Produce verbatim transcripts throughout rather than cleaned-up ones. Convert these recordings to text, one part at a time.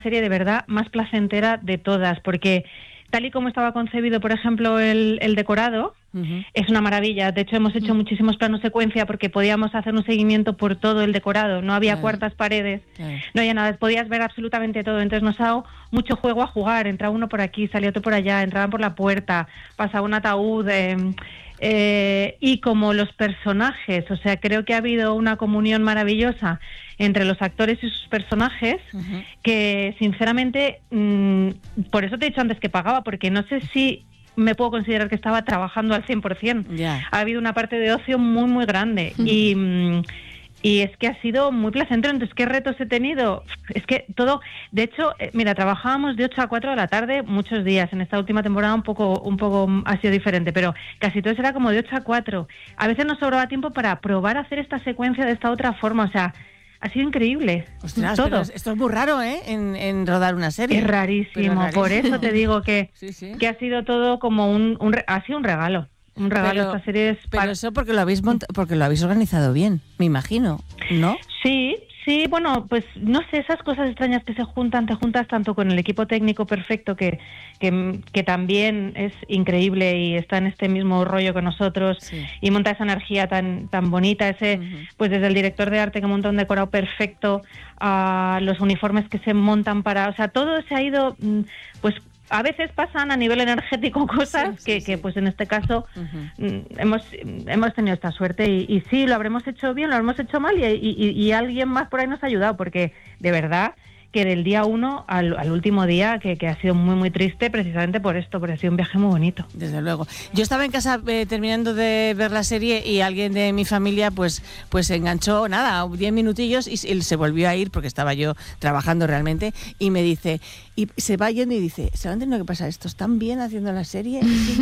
serie de verdad más placentera de todas, porque tal y como estaba concebido, por ejemplo, el, el decorado, uh-huh. es una maravilla. De hecho, hemos hecho uh-huh. muchísimos planos secuencia porque podíamos hacer un seguimiento por todo el decorado. No había claro. cuartas paredes, claro. no había nada. Podías ver absolutamente todo. Entonces nos ha dado mucho juego a jugar. Entraba uno por aquí, salía otro por allá, entraban por la puerta, pasaba un ataúd... Eh, Eh, y como los personajes, o sea, creo que ha habido una comunión maravillosa entre los actores y sus personajes, uh-huh. que sinceramente, mmm, por eso te he dicho antes que pagaba, porque no sé si me puedo considerar que estaba trabajando al cien por ciento. Yeah. Ha habido una parte de ocio muy, muy grande. Uh-huh. Y... Mmm, Y es que ha sido muy placentero. Entonces, ¿qué retos he tenido? Es que todo... De hecho, eh, mira, trabajábamos de ocho a cuatro de la tarde muchos días. En esta última temporada un poco un poco ha sido diferente, pero casi todo era como de ocho a cuatro. A veces nos sobraba tiempo para probar hacer esta secuencia de esta otra forma. O sea, ha sido increíble. Ostras, todo. Pero esto es muy raro, ¿eh? En, en rodar una serie. Es rarísimo. rarísimo. Por eso te digo que, sí, sí. que ha sido todo como un... un ha sido un regalo. Un regalo pero, esta serie es pero para... eso porque lo habéis mont- porque lo habéis organizado bien, me imagino, ¿no? Sí, sí, bueno, pues no sé, esas cosas extrañas que se juntan, te juntas tanto con el equipo técnico perfecto que que, que también es increíble y está en este mismo rollo que nosotros, sí. y monta esa energía tan tan bonita, ese uh-huh. pues desde el director de arte que monta un decorado perfecto, a los uniformes que se montan para, o sea, todo se ha ido pues a veces pasan a nivel energético cosas sí, sí, que, sí. que, pues en este caso uh-huh. hemos hemos tenido esta suerte y, y sí, lo habremos hecho bien, lo habremos hecho mal y, y, y alguien más por ahí nos ha ayudado, porque de verdad que del día uno al, al último día, que, que ha sido muy, muy triste precisamente por esto, porque ha sido un viaje muy bonito. Desde luego. Yo estaba en casa eh, terminando de ver la serie y alguien de mi familia pues pues se enganchó, nada, diez minutillos y se volvió a ir porque estaba yo trabajando realmente y me dice, y se va yendo y dice, ¿se van teniendo que pasar esto? ¿Están bien haciendo la serie?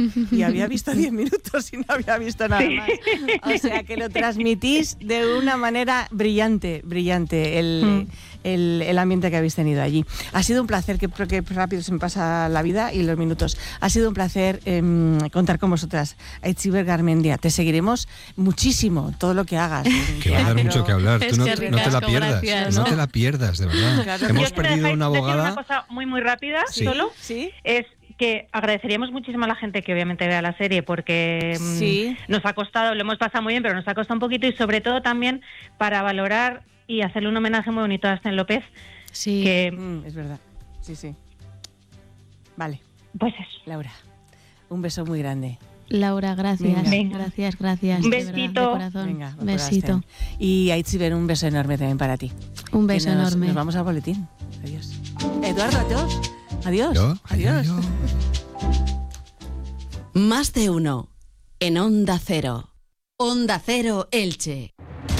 Y había visto diez minutos y no había visto nada sí. más. O sea, que lo transmitís de una manera brillante, brillante, el... Mm. El, el ambiente que habéis tenido allí. Ha sido un placer, que, que rápido se me pasa la vida y los minutos. Ha sido un placer eh, contar con vosotras. Aitziber Garmendia, te seguiremos muchísimo, todo lo que hagas. Que va a dar pero... mucho que hablar. Tú no, no te la pierdas, gracias, ¿no? no te la pierdas, de verdad. Claro. Hemos Yo perdido una abogada. Una cosa muy, muy rápida, sí. solo, ¿Sí? es que agradeceríamos muchísimo a la gente que obviamente vea la serie porque sí. mmm, nos ha costado, lo hemos pasado muy bien, pero nos ha costado un poquito y sobre todo también para valorar y hacerle un homenaje muy bonito a Asten López. Sí, que, mm, es verdad. Sí, sí. Vale. Pues eso. Laura, un beso muy grande. Laura, gracias. Venga. Gracias, gracias. Un besito. De corazón. Venga, un besito. Y Aitziber, un beso enorme también para ti. Un beso nos, enorme. Nos vamos al boletín. Adiós. Eduardo, adiós. Adiós. ¿Yo? Adiós. Yo. Más de uno. En Onda Cero. Onda Cero Elche.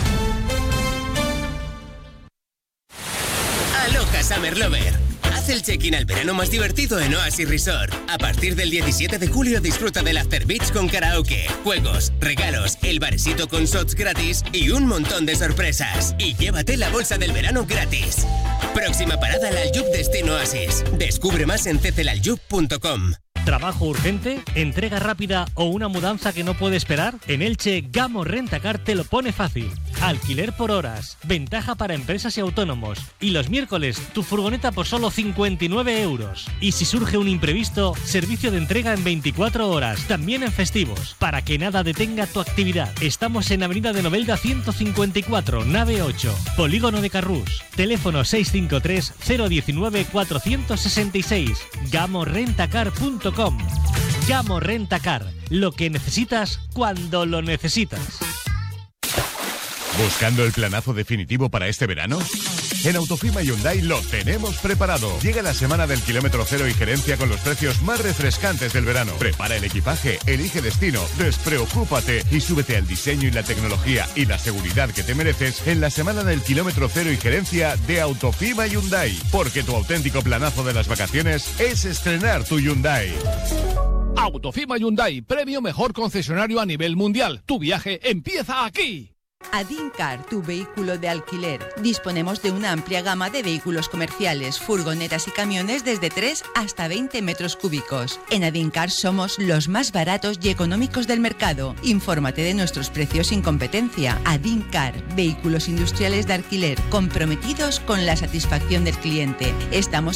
Aloha Summer Lover. Haz el check-in al verano más divertido en Oasis Resort. A partir del diecisiete de julio disfruta del After Beach con karaoke, juegos, regalos, el barecito con shots gratis y un montón de sorpresas. Y llévate la bolsa del verano gratis. Próxima parada, la Aljub Destino Oasis. Descubre más en c c l aljub punto com. ¿Trabajo urgente? ¿Entrega rápida o una mudanza que no puede esperar? En Elche, Gamo Rentacar te lo pone fácil. Alquiler por horas, ventaja para empresas y autónomos. Y los miércoles, tu furgoneta por solo cincuenta y nueve euros. Y si surge un imprevisto, servicio de entrega en veinticuatro horas, también en festivos, para que nada detenga tu actividad. Estamos en Avenida de Novelda ciento cincuenta y cuatro, nave ocho, Polígono de Carrús. Teléfono seis cinco tres, cero uno nueve, cuatro seis seis. gamo rentacar punto com. Gamo Rentacar, lo que necesitas cuando lo necesitas. ¿Buscando el planazo definitivo para este verano? En Autofima Hyundai lo tenemos preparado. Llega la semana del kilómetro cero y gerencia con los precios más refrescantes del verano. Prepara el equipaje, elige destino, despreocúpate y súbete al diseño y la tecnología y la seguridad que te mereces en la semana del kilómetro cero y gerencia de Autofima Hyundai. Porque tu auténtico planazo de las vacaciones es estrenar tu Hyundai. Autofima Hyundai, premio mejor concesionario a nivel mundial. Tu viaje empieza aquí. Adincar, tu vehículo de alquiler. Disponemos de una amplia gama de vehículos comerciales, furgonetas y camiones desde tres hasta veinte metros cúbicos. En Adincar somos los más baratos y económicos del mercado. Infórmate de nuestros precios sin competencia. Adincar, vehículos industriales de alquiler, comprometidos con la satisfacción del cliente. Estamos